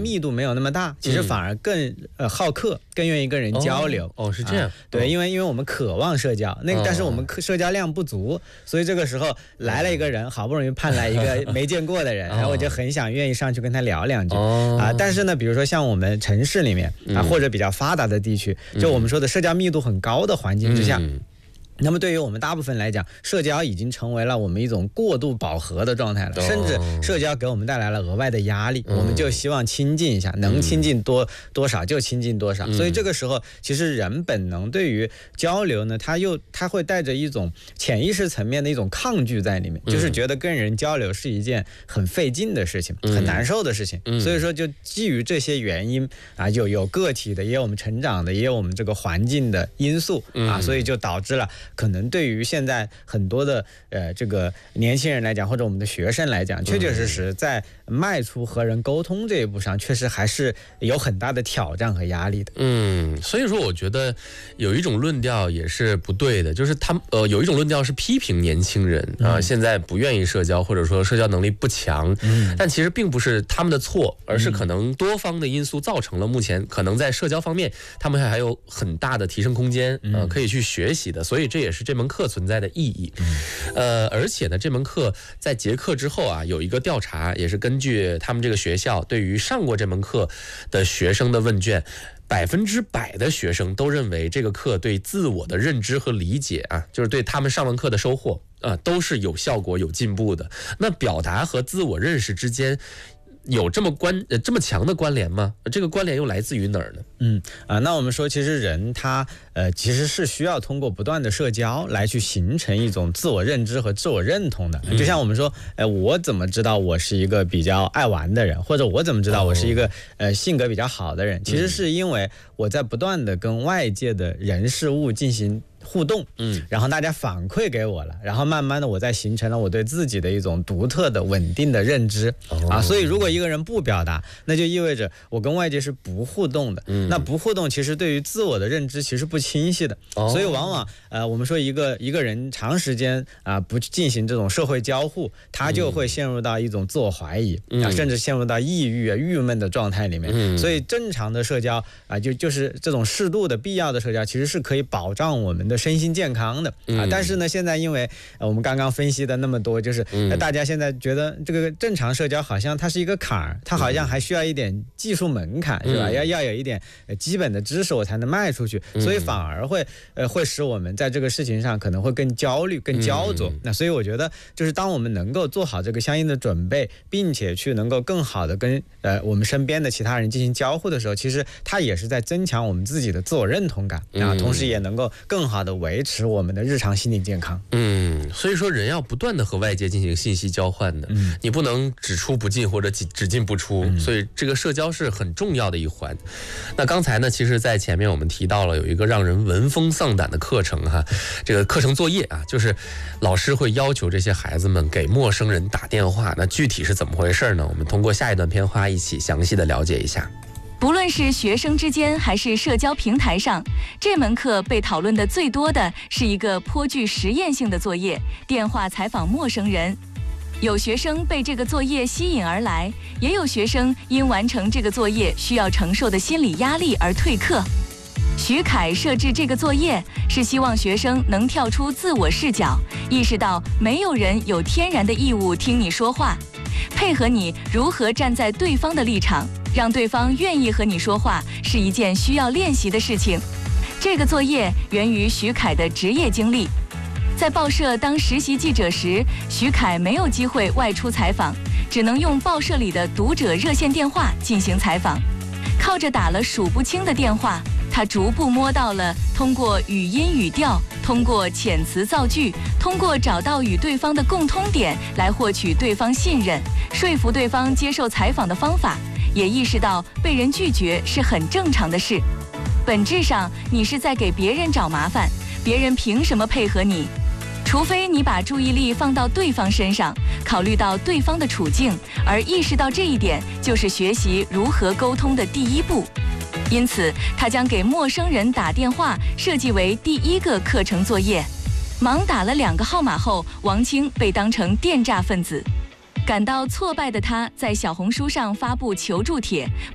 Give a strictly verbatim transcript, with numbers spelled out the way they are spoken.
密度没有那么大，其实反而更呃好客，更愿意跟人交流。 哦，哦是这样。啊、 对，因为因为我们渴望社交，那个、哦、但是我们社交量不足，所以这个时候来了一个人，好不容易盼来一个没见过的人，然后我就很想愿意上去跟他聊两句、哦、啊。但是呢，比如说像我们城市里面啊，或者比较发达的地区，嗯、就我们说的社交密度很高的环境之下。嗯那么对于我们大部分来讲，社交已经成为了我们一种过度饱和的状态了，甚至社交给我们带来了额外的压力，我们就希望亲近一下，能亲近多多少就亲近多少。所以这个时候，其实人本能对于交流呢，他又他会带着一种潜意识层面的一种抗拒在里面，就是觉得跟人交流是一件很费劲的事情，很难受的事情。所以说，就基于这些原因啊，有有个体的，也有我们成长的，也有我们这个环境的因素啊，所以就导致了。可能对于现在很多的呃这个年轻人来讲，或者我们的学生来讲，确确实实在迈出和人沟通这一步上，确实还是有很大的挑战和压力的。 嗯，所以说我觉得有一种论调也是不对的，就是他呃有一种论调是批评年轻人啊、呃，现在不愿意社交，或者说社交能力不强，嗯，但其实并不是他们的错，而是可能多方的因素造成了目前可能在社交方面他们还有很大的提升空间，呃，可以去学习的，所以这也是这门课存在的意义。呃，而且呢，这门课在结课之后啊，有一个调查，也是根据他们这个学校对于上过这门课的学生的问卷，百分之百的学生都认为这个课对自我的认知和理解啊，就是对他们上完课的收获啊，都是有效果、有进步的。那表达和自我认识之间有这么关呃这么强的关联吗？这个关联又来自于哪儿呢？ 嗯啊，那我们说，其实人他呃其实是需要通过不断的社交来去形成一种自我认知和自我认同的。就像我们说，呃，我怎么知道我是一个比较爱玩的人，或者我怎么知道我是一个呃性格比较好的人？其实是因为我在不断的跟外界的人事物进行互动，嗯，然后大家反馈给我了，然后慢慢的我再形成了我对自己的一种独特的稳定的认知、哦、啊，所以如果一个人不表达，那就意味着我跟外界是不互动的，嗯，那不互动其实对于自我的认知其实不清晰的，哦、所以往往呃我们说一个一个人长时间啊、呃、不进行这种社会交互，他就会陷入到一种自我怀疑、嗯、啊，甚至陷入到抑郁啊郁闷的状态里面，嗯，所以正常的社交啊就就是这种适度的必要的社交，其实是可以保障我们的身心健康的啊，但是呢，现在因为、呃、我们刚刚分析的那么多，就是、呃、大家现在觉得这个正常社交好像它是一个坎儿，它好像还需要一点技术门槛，是吧？要要有一点、呃、基本的知识我才能迈出去，所以反而会呃会使我们在这个事情上可能会更焦虑、更焦灼。那所以我觉得，就是当我们能够做好这个相应的准备，并且去能够更好的跟呃我们身边的其他人进行交互的时候，其实它也是在增强我们自己的自我认同感啊，同时也能够更好的维持我们的日常心理健康。 嗯，所以说人要不断的和外界进行信息交换的，嗯，你不能只出不进或者只进不出，嗯，所以这个社交是很重要的一环。那刚才呢，其实在前面我们提到了有一个让人闻风丧胆的课程哈，这个课程作业啊，就是老师会要求这些孩子们给陌生人打电话，那具体是怎么回事呢？我们通过下一段片花一起详细的了解一下。 不论是学生之间还是社交平台上，这门课被讨论的最多的是一个颇具实验性的作业——电话采访陌生人。有学生被这个作业吸引而来，也有学生因完成这个作业需要承受的心理压力而退课。徐凯设置这个作业是希望学生能跳出自我视角，意识到没有人有天然的义务听你说话，配合你如何站在对方的立场，让对方愿意和你说话是一件需要练习的事情。这个作业源于徐凯的职业经历。在报社当实习记者时，徐凯没有机会外出采访，只能用报社里的读者热线电话进行采访。靠着打了数不清的电话，他逐步摸到了通过语音语调，通过遣词造句，通过找到与对方的共通点来获取对方信任，说服对方接受采访的方法，也意识到被人拒绝是很正常的事。本质上，你是在给别人找麻烦，别人凭什么配合你？除非你把注意力放到对方身上，考虑到对方的处境，而意识到这一点，就是学习如何沟通的第一步。因此，他将给陌生人打电话设计为第一个课程作业。忙打了两个号码后，王清被当成电诈分子。感到挫败的他，在小红书上发布求助帖，